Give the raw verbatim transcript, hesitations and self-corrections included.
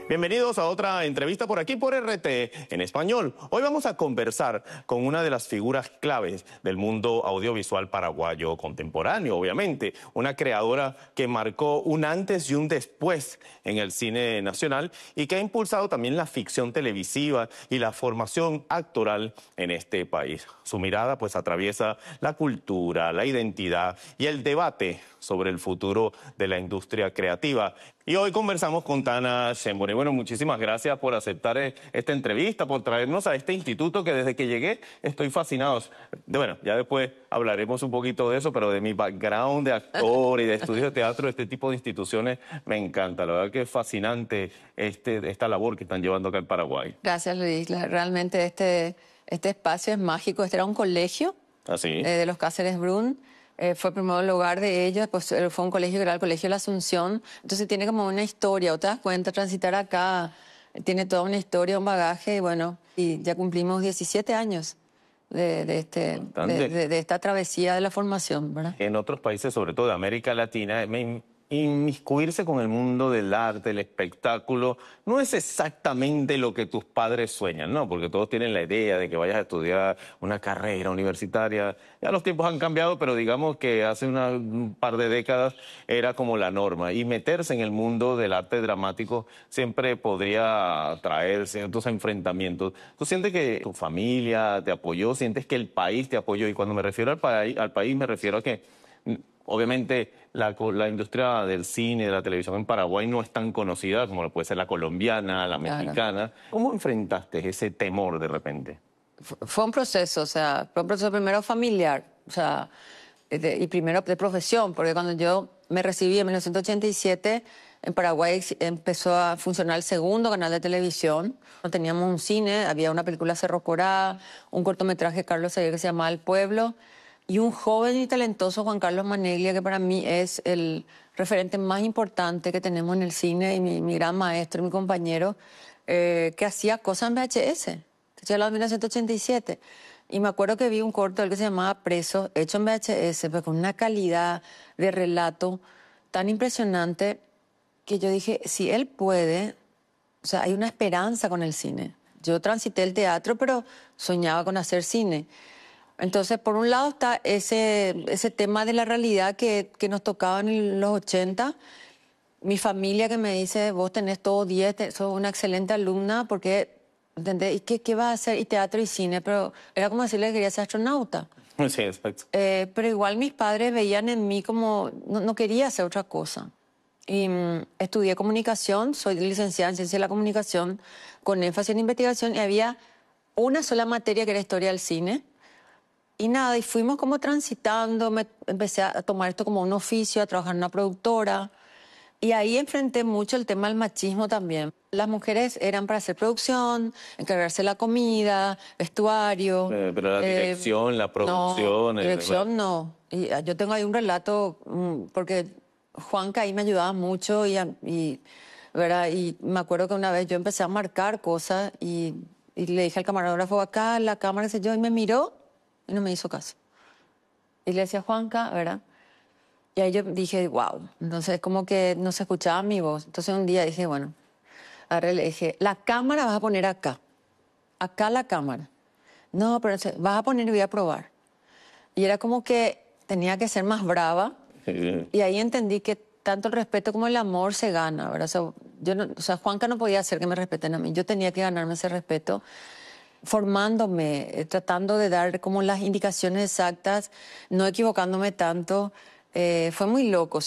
Bienvenidos a otra entrevista por aquí por R T en español. Hoy vamos a conversar con una de las figuras claves del mundo audiovisual paraguayo contemporáneo, obviamente. Una creadora que marcó un antes y un después en el cine nacional y que ha impulsado también la ficción televisiva y la formación actoral en este país. Su mirada pues atraviesa la cultura, la identidad y el debate sobre el futuro de la industria creativa. Y hoy conversamos con Tana Shenbone. Bueno, muchísimas gracias por aceptar esta entrevista, por traernos a este instituto que desde que llegué estoy fascinado. Bueno, ya después hablaremos un poquito de eso, pero de mi background de actor y de estudios de teatro, este tipo de instituciones me encanta. La verdad que es fascinante este, esta labor que están llevando acá en Paraguay. Gracias, Luis. Realmente este, este espacio es mágico. Este era un colegio ¿Así? eh, de los Cáceres Brun. Eh, fue el primer lugar de ellos, pues fue un colegio que era el Colegio de la Asunción. Entonces tiene como una historia, ¿o te das cuenta? Transitar acá tiene toda una historia, un bagaje, y bueno, y ya cumplimos diecisiete años de, de, este, de, de, de esta travesía de la formación, ¿verdad? En otros países, sobre todo de América Latina, me inmiscuirse con el mundo del arte, el espectáculo, no es exactamente lo que tus padres sueñan, ¿no? Porque todos tienen la idea de que vayas a estudiar una carrera universitaria. Ya los tiempos han cambiado, pero digamos que hace una, un par de décadas era como la norma. Y meterse en el mundo del arte dramático siempre podría traer ciertos enfrentamientos. ¿Tú sientes que tu familia te apoyó? ¿Sientes que el país te apoyó? Y cuando me refiero al, pa al país, me refiero a que obviamente la, la industria del cine, de la televisión en Paraguay no es tan conocida como puede ser la colombiana, la mexicana. Claro. ¿Cómo enfrentaste ese temor de repente? Fue un proceso, o sea, fue un proceso primero familiar, o sea, de, y primero de profesión, porque cuando yo me recibí en mil novecientos ochenta y siete, en Paraguay empezó a funcionar el segundo canal de televisión. No teníamos un cine, había una película Cerro Corá, un cortometraje de Carlos Sayer que se llamaba El Pueblo, y un joven y talentoso Juan Carlos Maneglia, que para mí es el referente más importante que tenemos en el cine, y mi, mi gran maestro, mi compañero, eh, que hacía cosas en V H S. Estoy hablando de mil novecientos ochenta y siete. Y me acuerdo que vi un corto que se llamaba Preso, hecho en V H S, pero con una calidad de relato tan impresionante que yo dije, si él puede, o sea, hay una esperanza con el cine. Yo transité el teatro, pero soñaba con hacer cine. Entonces, por un lado está ese, ese tema de la realidad que, que nos tocaba en los ochenta. Mi familia que me dice, vos tenés todo diez, sos una excelente alumna, porque, ¿entendés? ¿Y qué, qué vas a hacer? Y teatro y cine, pero era como decirle que quería ser astronauta. Sí, exacto. Eh, pero igual mis padres veían en mí como, no, no quería hacer otra cosa. Y um, estudié comunicación, soy licenciada en Ciencia de la Comunicación, con énfasis en investigación, y había una sola materia que era Historia del Cine. Y nada, y fuimos como transitando, me empecé a tomar esto como un oficio, a trabajar en una productora. Y ahí enfrenté mucho el tema del machismo también. Las mujeres eran para hacer producción, encargarse de la comida, vestuario. Eh, pero la dirección, eh, la producción... No, dirección no. Y yo tengo ahí un relato, porque Juanca ahí me ayudaba mucho y, y, ¿verdad? Y me acuerdo que una vez yo empecé a marcar cosas y, y le dije al camarógrafo, acá la cámara, qué sé yo, y me miró y no me hizo caso. Y le decía, Juanca, ¿verdad? Y ahí yo dije, wow. Entonces, como que no se escuchaba mi voz. Entonces, un día dije, bueno, ahora le dije, la cámara vas a poner acá. Acá la cámara. No, pero vas a poner y voy a probar. Y era como que tenía que ser más brava. Sí. Y ahí entendí que tanto el respeto como el amor se gana, ¿verdad? O sea, yo no, o sea, Juanca no podía hacer que me respeten a mí. Yo tenía que ganarme ese respeto, formándome, eh, tratando de dar como las indicaciones exactas, no equivocándome tanto. Eh, fue muy loco.